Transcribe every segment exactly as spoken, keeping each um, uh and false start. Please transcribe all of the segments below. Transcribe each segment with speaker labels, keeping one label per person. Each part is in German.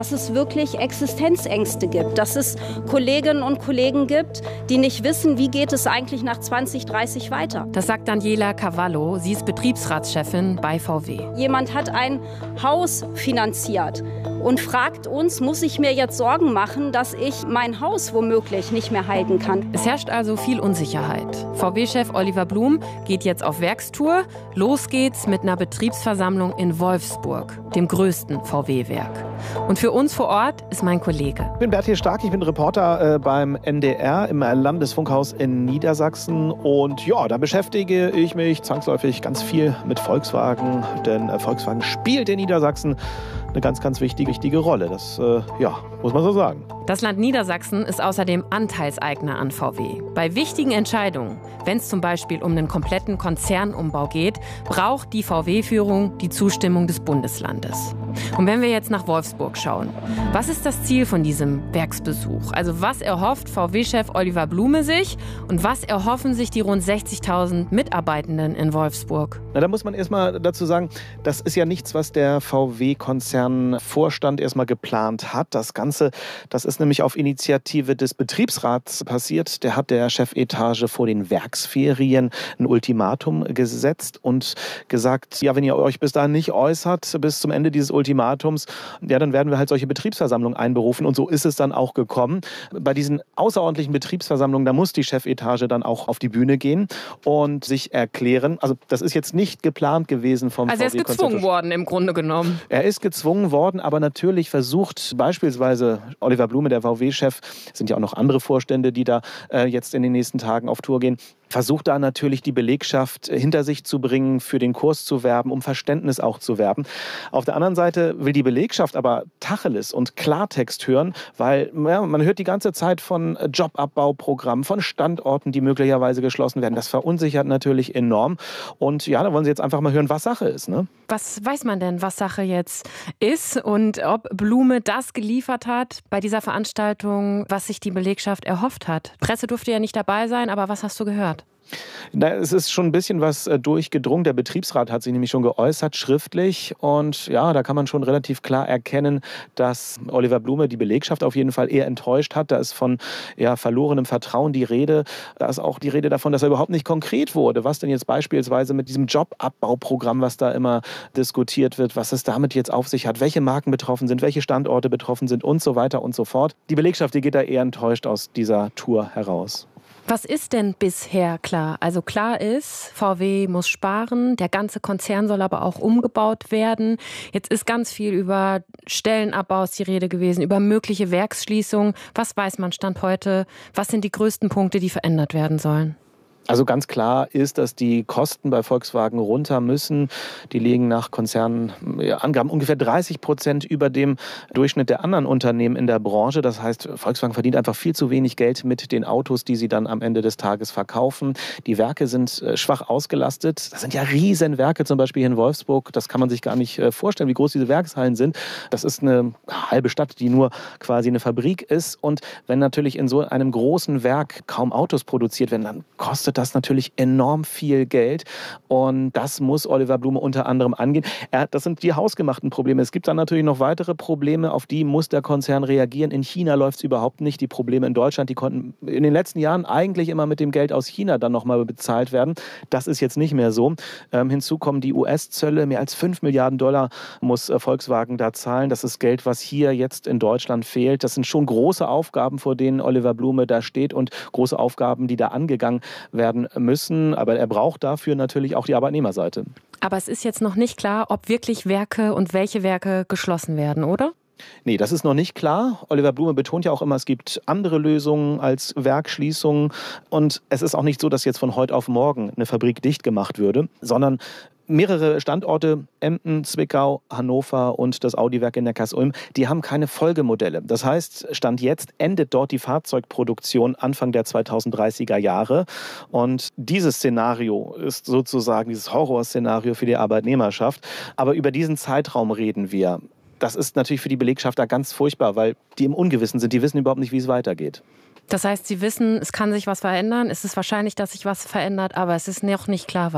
Speaker 1: Dass es wirklich Existenzängste gibt, dass es Kolleginnen und Kollegen gibt, die nicht wissen, wie geht es eigentlich nach zwanzig dreißig weiter.
Speaker 2: Das sagt Daniela Cavallo, sie ist Betriebsratschefin bei V W.
Speaker 1: Jemand hat ein Haus finanziert und fragt uns, muss ich mir jetzt Sorgen machen, dass ich mein Haus womöglich nicht mehr halten kann.
Speaker 2: Es herrscht also viel Unsicherheit. V W-Chef Oliver Bluhm geht jetzt auf Werkstour. Los geht's mit einer Betriebsversammlung in Wolfsburg, dem größten V W-Werk. Und für uns vor Ort ist mein Kollege.
Speaker 3: Ich bin Bertil Stark, ich bin Reporter äh, beim N D R im Landesfunkhaus in Niedersachsen. Und ja, da beschäftige ich mich zwangsläufig ganz viel mit Volkswagen. Denn äh, Volkswagen spielt in Niedersachsen eine ganz, ganz wichtige, wichtige Rolle. Das äh, ja, muss man so sagen.
Speaker 2: Das Land Niedersachsen ist außerdem Anteilseigner an V W. Bei wichtigen Entscheidungen, wenn es zum Beispiel um einen kompletten Konzernumbau geht, braucht die V W-Führung die Zustimmung des Bundeslandes. Und wenn wir jetzt nach Wolfsburg schauen, was ist das Ziel von diesem Werksbesuch? Also was erhofft V W-Chef Oliver Blume sich und was erhoffen sich die rund sechzigtausend Mitarbeitenden in Wolfsburg?
Speaker 3: Na, da muss man erstmal dazu sagen, das ist ja nichts, was der V W-Konzernvorstand erstmal geplant hat. Das Ganze, das ist nämlich auf Initiative des Betriebsrats passiert. Der hat der Chefetage vor den Werksferien ein Ultimatum gesetzt und gesagt, ja, wenn ihr euch bis dahin nicht äußert, bis zum Ende dieses Ultimatums, ja, dann werden wir halt solche Betriebsversammlungen einberufen. Und so ist es dann auch gekommen. Bei diesen außerordentlichen Betriebsversammlungen, da muss die Chefetage dann auch auf die Bühne gehen und sich erklären. Also das ist jetzt nicht geplant gewesen vom
Speaker 2: Also er ist gezwungen worden im Grunde genommen.
Speaker 3: Er ist gezwungen worden, aber natürlich versucht beispielsweise Oliver Blume, der V W-Chef, es sind ja auch noch andere Vorstände, die da äh, jetzt in den nächsten Tagen auf Tour gehen, versucht da natürlich die Belegschaft hinter sich zu bringen, für den Kurs zu werben, um Verständnis auch zu werben. Auf der anderen Seite will die Belegschaft aber Tacheles und Klartext hören, weil ja, man hört die ganze Zeit von Jobabbauprogrammen, von Standorten, die möglicherweise geschlossen werden. Das verunsichert natürlich enorm. Und ja, da wollen sie jetzt einfach mal hören, was Sache ist, ne?
Speaker 2: Was weiß man denn, was Sache jetzt ist und ob Blume das geliefert hat bei dieser Veranstaltung, was sich die Belegschaft erhofft hat? Presse durfte ja nicht dabei sein, aber was hast du gehört?
Speaker 3: Na, es ist schon ein bisschen was äh, durchgedrungen. Der Betriebsrat hat sich nämlich schon geäußert, schriftlich. Und ja, da kann man schon relativ klar erkennen, dass Oliver Blume die Belegschaft auf jeden Fall eher enttäuscht hat. Da ist von ja, verlorenem Vertrauen die Rede. Da ist auch die Rede davon, dass er überhaupt nicht konkret wurde. Was denn jetzt beispielsweise mit diesem Jobabbauprogramm, was da immer diskutiert wird, was es damit jetzt auf sich hat, welche Marken betroffen sind, welche Standorte betroffen sind und so weiter und so fort. Die Belegschaft, die geht da eher enttäuscht aus dieser Tour heraus.
Speaker 2: Was ist denn bisher klar? Also klar ist, V W muss sparen, der ganze Konzern soll aber auch umgebaut werden. Jetzt ist ganz viel über Stellenabbaus die Rede gewesen, über mögliche Werksschließungen. Was weiß man Stand heute? Was sind die größten Punkte, die verändert werden sollen?
Speaker 3: Also ganz klar ist, dass die Kosten bei Volkswagen runter müssen. Die liegen nach Konzernangaben ungefähr dreißig Prozent über dem Durchschnitt der anderen Unternehmen in der Branche. Das heißt, Volkswagen verdient einfach viel zu wenig Geld mit den Autos, die sie dann am Ende des Tages verkaufen. Die Werke sind schwach ausgelastet. Das sind ja Riesenwerke, zum Beispiel hier in Wolfsburg. Das kann man sich gar nicht vorstellen, wie groß diese Werkshallen sind. Das ist eine halbe Stadt, die nur quasi eine Fabrik ist. Und wenn natürlich in so einem großen Werk kaum Autos produziert werden, dann kostet das natürlich enorm viel Geld und das muss Oliver Blume unter anderem angehen. Er, das sind die hausgemachten Probleme. Es gibt dann natürlich noch weitere Probleme, auf die muss der Konzern reagieren. In China läuft es überhaupt nicht. Die Probleme in Deutschland, die konnten in den letzten Jahren eigentlich immer mit dem Geld aus China dann nochmal bezahlt werden. Das ist jetzt nicht mehr so. Ähm, hinzu kommen die U S-Zölle. Mehr als fünf Milliarden Dollar muss äh, Volkswagen da zahlen. Das ist Geld, was hier jetzt in Deutschland fehlt. Das sind schon große Aufgaben, vor denen Oliver Blume da steht und große Aufgaben, die da angegangen werden müssen. Aber er braucht dafür natürlich auch die Arbeitnehmerseite.
Speaker 2: Aber es ist jetzt noch nicht klar, ob wirklich Werke und welche Werke geschlossen werden, oder?
Speaker 3: Nee, das ist noch nicht klar. Oliver Blume betont ja auch immer, es gibt andere Lösungen als Werksschließungen. Und es ist auch nicht so, dass jetzt von heute auf morgen eine Fabrik dicht gemacht würde, sondern mehrere Standorte, Emden, Zwickau, Hannover und das Audi-Werk in Neckarsulm, die haben keine Folgemodelle. Das heißt, Stand jetzt endet dort die Fahrzeugproduktion Anfang der zweitausenddreißiger Jahre. Und dieses Szenario ist sozusagen dieses Horrorszenario für die Arbeitnehmerschaft. Aber über diesen Zeitraum reden wir. Das ist natürlich für die Belegschaft da ganz furchtbar, weil die im Ungewissen sind. Die wissen überhaupt nicht, wie es weitergeht.
Speaker 2: Das heißt, Sie wissen, es kann sich was verändern. Es ist wahrscheinlich, dass sich was verändert, aber es ist noch nicht klar, was.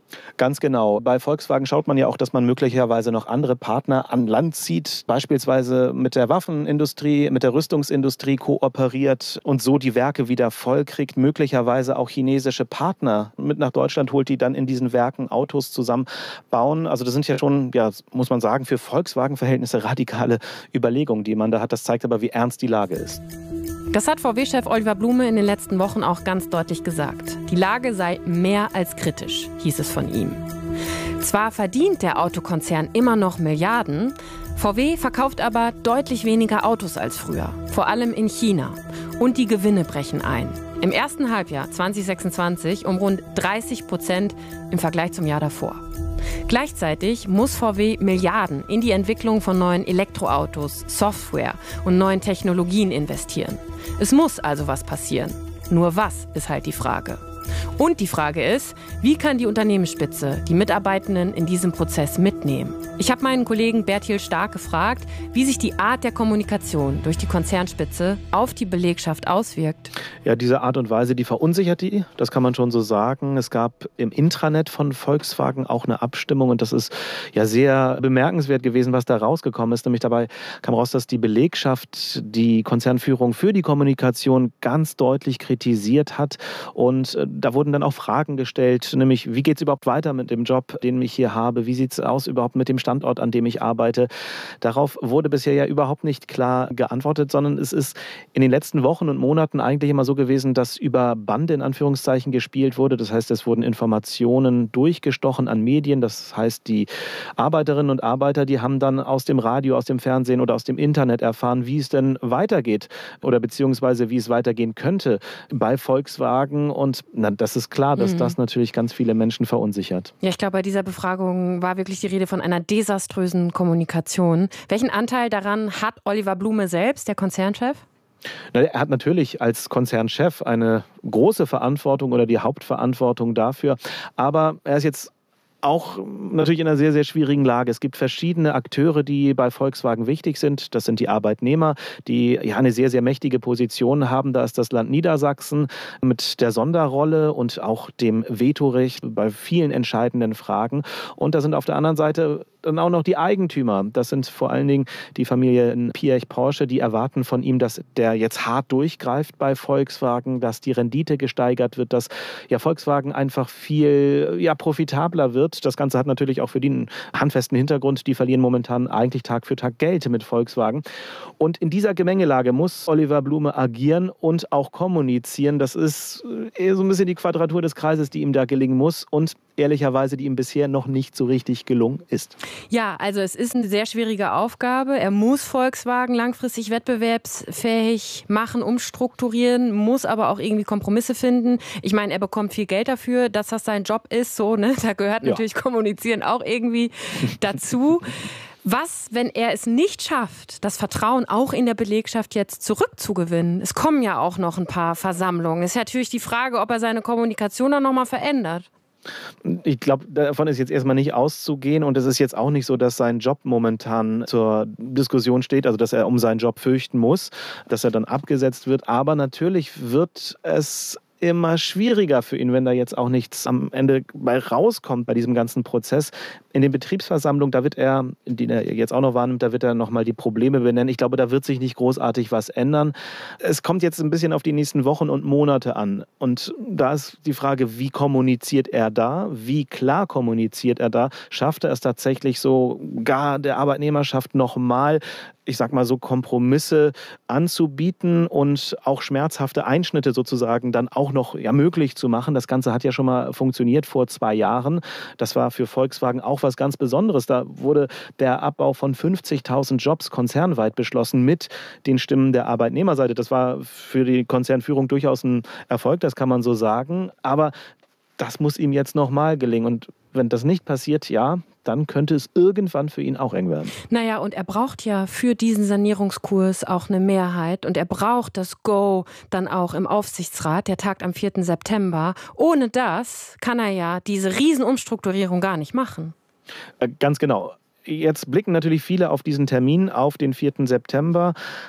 Speaker 3: Ganz genau. Bei Volkswagen schaut man ja auch, dass man möglicherweise noch andere Partner an Land zieht, beispielsweise mit der Waffenindustrie, mit der Rüstungsindustrie kooperiert und so die Werke wieder voll kriegt, möglicherweise auch chinesische Partner mit nach Deutschland holt, die dann in diesen Werken Autos zusammenbauen. Also das sind ja schon, ja, muss man sagen, für Volkswagen-Verhältnisse radikale Überlegungen, die man da hat. Das zeigt aber, wie ernst die Lage ist.
Speaker 2: Das hat V W-Chef Oliver Blume in den letzten Wochen auch ganz deutlich gesagt. Die Lage sei mehr als kritisch, hieß es von ihm. Zwar verdient der Autokonzern immer noch Milliarden, V W verkauft aber deutlich weniger Autos als früher, vor allem in China. Und die Gewinne brechen ein. Im ersten Halbjahr zwanzig sechsundzwanzig um rund dreißig Prozent im Vergleich zum Jahr davor. Gleichzeitig muss V W Milliarden in die Entwicklung von neuen Elektroautos, Software und neuen Technologien investieren. Es muss also was passieren. Nur was ist halt die Frage. Und die Frage ist, wie kann die Unternehmensspitze die Mitarbeitenden in diesem Prozess mitnehmen? Ich habe meinen Kollegen Bertil Stark gefragt, wie sich die Art der Kommunikation durch die Konzernspitze auf die Belegschaft auswirkt.
Speaker 3: Ja, diese Art und Weise, die verunsichert die, das kann man schon so sagen. Es gab im Intranet von Volkswagen auch eine Abstimmung und das ist ja sehr bemerkenswert gewesen, was da rausgekommen ist. Nämlich dabei kam raus, dass die Belegschaft die Konzernführung für die Kommunikation ganz deutlich kritisiert hat und da wurden dann auch Fragen gestellt, nämlich wie geht es überhaupt weiter mit dem Job, den ich hier habe? Wie sieht es aus überhaupt mit dem Standort, an dem ich arbeite? Darauf wurde bisher ja überhaupt nicht klar geantwortet, sondern es ist in den letzten Wochen und Monaten eigentlich immer so gewesen, dass über Bande in Anführungszeichen gespielt wurde. Das heißt, es wurden Informationen durchgestochen an Medien. Das heißt, die Arbeiterinnen und Arbeiter, die haben dann aus dem Radio, aus dem Fernsehen oder aus dem Internet erfahren, wie es denn weitergeht oder beziehungsweise wie es weitergehen könnte bei Volkswagen. Und na, das ist klar, dass mhm. das natürlich ganz viele Menschen verunsichert.
Speaker 2: Ja, ich glaube, bei dieser Befragung war wirklich die Rede von einer desaströsen Kommunikation. Welchen Anteil daran hat Oliver Blume selbst, der Konzernchef?
Speaker 3: Na, er hat natürlich als Konzernchef eine große Verantwortung oder die Hauptverantwortung dafür. Aber er ist jetzt auch natürlich in einer sehr, sehr schwierigen Lage. Es gibt verschiedene Akteure, die bei Volkswagen wichtig sind. Das sind die Arbeitnehmer, die ja eine sehr, sehr mächtige Position haben. Da ist das Land Niedersachsen mit der Sonderrolle und auch dem Vetorecht bei vielen entscheidenden Fragen. Und da sind auf der anderen Seite dann auch noch die Eigentümer. Das sind vor allen Dingen die Familie Piëch-Porsche, die erwarten von ihm, dass der jetzt hart durchgreift bei Volkswagen, dass die Rendite gesteigert wird, dass ja Volkswagen einfach viel ja, profitabler wird. Das Ganze hat natürlich auch für die einen handfesten Hintergrund. Die verlieren momentan eigentlich Tag für Tag Geld mit Volkswagen. Und in dieser Gemengelage muss Oliver Blume agieren und auch kommunizieren. Das ist eher so ein bisschen die Quadratur des Kreises, die ihm da gelingen muss und ehrlicherweise, die ihm bisher noch nicht so richtig gelungen ist.
Speaker 2: Ja, also es ist eine sehr schwierige Aufgabe. Er muss Volkswagen langfristig wettbewerbsfähig machen, umstrukturieren, muss aber auch irgendwie Kompromisse finden. Ich meine, er bekommt viel Geld dafür, dass das sein Job ist. So, ne? Da gehört natürlich ja. Kommunizieren auch irgendwie dazu. Was, wenn er es nicht schafft, das Vertrauen auch in der Belegschaft jetzt zurückzugewinnen? Es kommen ja auch noch ein paar Versammlungen. Es ist natürlich die Frage, ob er seine Kommunikation dann nochmal verändert.
Speaker 3: Ich glaube, davon ist jetzt erstmal nicht auszugehen und es ist jetzt auch nicht so, dass sein Job momentan zur Diskussion steht, also dass er um seinen Job fürchten muss, dass er dann abgesetzt wird. Aber natürlich wird es immer schwieriger für ihn, wenn da jetzt auch nichts am Ende bei rauskommt bei diesem ganzen Prozess. In den Betriebsversammlungen, da wird er, die er jetzt auch noch wahrnimmt, da wird er nochmal die Probleme benennen. Ich glaube, da wird sich nicht großartig was ändern. Es kommt jetzt ein bisschen auf die nächsten Wochen und Monate an. Und da ist die Frage, wie kommuniziert er da? Wie klar kommuniziert er da? Schafft er es tatsächlich so, gar der Arbeitnehmerschaft nochmal, ich sag mal so, Kompromisse anzubieten und auch schmerzhafte Einschnitte sozusagen dann auch noch ja, möglich zu machen. Das Ganze hat ja schon mal funktioniert vor zwei Jahren. Das war für Volkswagen auch was ganz Besonderes. Da wurde der Abbau von fünfzigtausend Jobs konzernweit beschlossen mit den Stimmen der Arbeitnehmerseite. Das war für die Konzernführung durchaus ein Erfolg, das kann man so sagen. Aber das muss ihm jetzt nochmal gelingen. Und wenn das nicht passiert, ja, dann könnte es irgendwann für ihn auch eng werden.
Speaker 2: Naja, und er braucht ja für diesen Sanierungskurs auch eine Mehrheit. Und er braucht das Go dann auch im Aufsichtsrat. Der tagt am vierten September. Ohne das kann er ja diese Riesenumstrukturierung gar nicht machen.
Speaker 3: Äh, ganz genau. Jetzt blicken natürlich viele auf diesen Termin, auf den vierten September.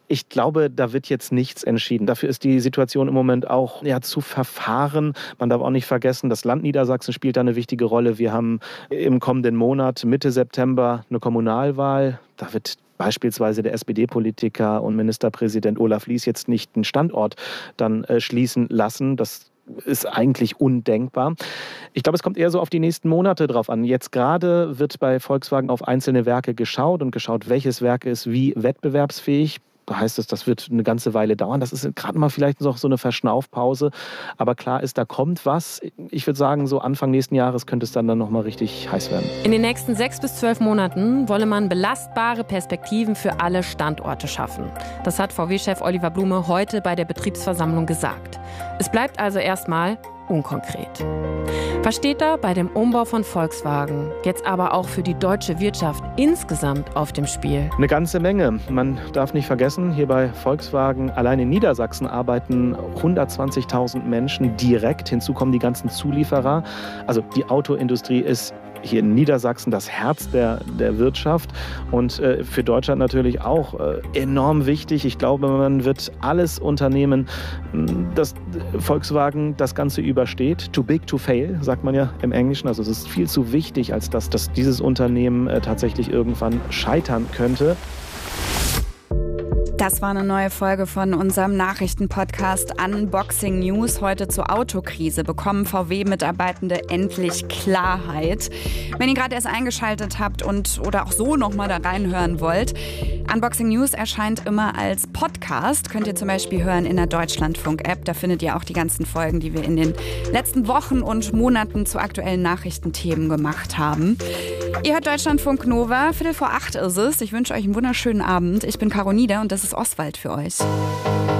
Speaker 3: Ich glaube, da wird jetzt nichts entschieden. Dafür ist die Situation im Moment auch ja, zu verfahren. Man darf auch nicht vergessen, das Land Niedersachsen spielt da eine wichtige Rolle. Wir haben im kommenden Monat, Mitte September, eine Kommunalwahl. Da wird beispielsweise der S P D-Politiker und Ministerpräsident Olaf Lies jetzt nicht einen Standort dann äh, schließen lassen. Das ist eigentlich undenkbar. Ich glaube, es kommt eher so auf die nächsten Monate drauf an. Jetzt gerade wird bei Volkswagen auf einzelne Werke geschaut und geschaut, welches Werk ist wie wettbewerbsfähig. Da heißt es, das wird eine ganze Weile dauern. Das ist gerade mal vielleicht noch so eine Verschnaufpause. Aber klar ist, da kommt was. Ich würde sagen, so Anfang nächsten Jahres könnte es dann, dann noch mal richtig heiß werden.
Speaker 2: In den nächsten sechs bis zwölf Monaten wolle man belastbare Perspektiven für alle Standorte schaffen. Das hat V W-Chef Oliver Blume heute bei der Betriebsversammlung gesagt. Es bleibt also erstmal unkonkret. Was steht da bei dem Umbau von Volkswagen jetzt aber auch für die deutsche Wirtschaft insgesamt auf dem Spiel?
Speaker 3: Eine ganze Menge. Man darf nicht vergessen, hier bei Volkswagen allein in Niedersachsen arbeiten hundertzwanzigtausend Menschen direkt. Hinzu kommen die ganzen Zulieferer. Also die Autoindustrie ist hier in Niedersachsen das Herz der, der Wirtschaft und äh, für Deutschland natürlich auch äh, enorm wichtig. Ich glaube, man wird alles unternehmen, dass Volkswagen das Ganze übersteht. Too big to fail, sagt man ja im Englischen. Also es ist viel zu wichtig, als dass, dass dieses Unternehmen äh, tatsächlich irgendwann scheitern könnte.
Speaker 4: Das war eine neue Folge von unserem Nachrichtenpodcast Unboxing News. Heute zur Autokrise. Bekommen V W-Mitarbeitende endlich Klarheit? Wenn ihr gerade erst eingeschaltet habt und oder auch so nochmal da reinhören wollt, Unboxing News erscheint immer als Podcast. Könnt ihr zum Beispiel hören in der Deutschlandfunk-App. Da findet ihr auch die ganzen Folgen, die wir in den letzten Wochen und Monaten zu aktuellen Nachrichtenthemen gemacht haben. Ihr hört Deutschlandfunk Nova. Viertel vor acht ist es. Ich wünsche euch einen wunderschönen Abend. Ich bin Caro Nieder und das ist Oswald für euch.